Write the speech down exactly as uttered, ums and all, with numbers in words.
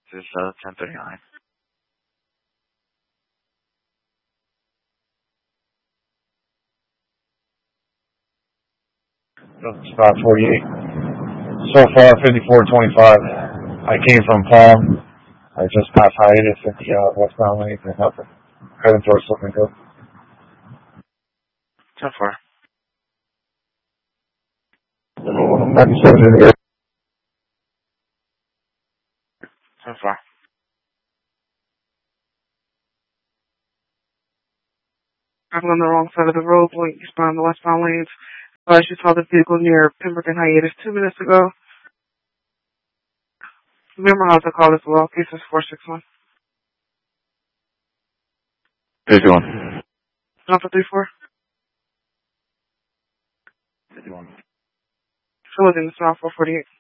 This is uh, ten thirty-nine. Spot forty-eight. So far, fifty-four twenty-five. I came from Palm. I just passed hiatus at the uh, westbound lane and nothing. Heading towards Slipman Hill. So far. ninety-seven in the air. So far. I'm on the wrong side of the road, going eastbound the westbound lanes. I just saw the vehicle near Pemberton Hiatus two minutes ago. Remember how to call as well, cases four six one. fifty-one. Alpha three four. fifty-one. Someone's in the south four forty-eight.